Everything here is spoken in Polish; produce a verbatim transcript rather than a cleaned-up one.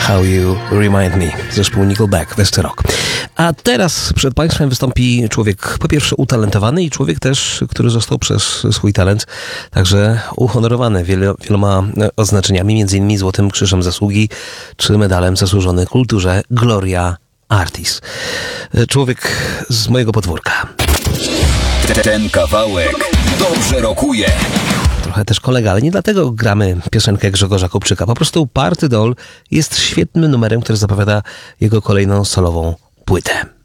How You Remind Me, zespół Nickelback, West Rock. A teraz przed Państwem wystąpi człowiek po pierwsze utalentowany i człowiek też, który został przez swój talent także uhonorowany wielo, wieloma oznaczeniami, między innymi Złotym Krzyżem Zasługi czy medalem zasłużony kulturze Gloria Artis. Człowiek z mojego podwórka. Ten kawałek dobrze rokuje. Trochę też kolega, ale nie dlatego gramy piosenkę Grzegorza Kupczyka. Po prostu Party Doll jest świetnym numerem, który zapowiada jego kolejną solową płytę.